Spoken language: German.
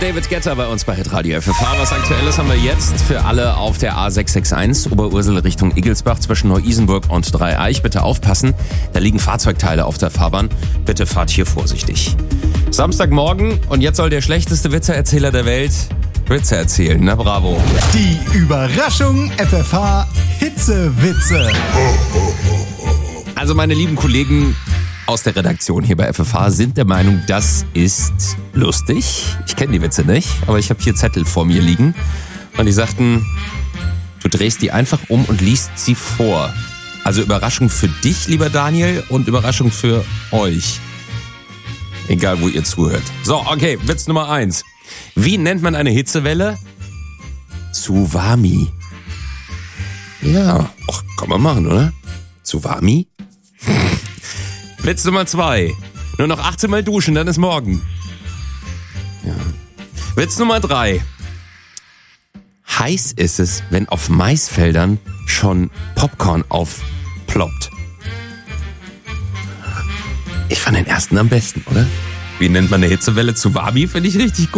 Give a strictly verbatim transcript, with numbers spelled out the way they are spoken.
David Guetta bei uns bei Hitradio F F H. Was Aktuelles haben wir jetzt für alle auf der A sechs sechs eins Oberursel Richtung Igelsbach zwischen Neu-Isenburg und Dreieich. Bitte aufpassen, da liegen Fahrzeugteile auf der Fahrbahn. Bitte fahrt hier vorsichtig. Samstagmorgen und jetzt soll der schlechteste Witzeerzähler der Welt Witze erzählen. Na bravo. Die Überraschung F F H Hitzewitze. Also meine lieben Kollegen aus der Redaktion hier bei F F H sind der Meinung, das ist lustig. Ich kenne die Witze nicht, aber ich habe hier Zettel vor mir liegen. Und die sagten, du drehst die einfach um und liest sie vor. Also Überraschung für dich, lieber Daniel, und Überraschung für euch. Egal, wo ihr zuhört. So, okay, Witz Nummer eins. Wie nennt man eine Hitzewelle? Tsuwami. Ja, ach, kann man machen, oder? Tsuwami? Witz Nummer zwei. Nur noch achtzehn Mal duschen, dann ist morgen. Ja. Witz Nummer drei. Heiß ist es, wenn auf Maisfeldern schon Popcorn aufploppt. Ich fand den ersten am besten, oder? Wie nennt man eine Hitzewelle? Tsuwami finde ich richtig gut.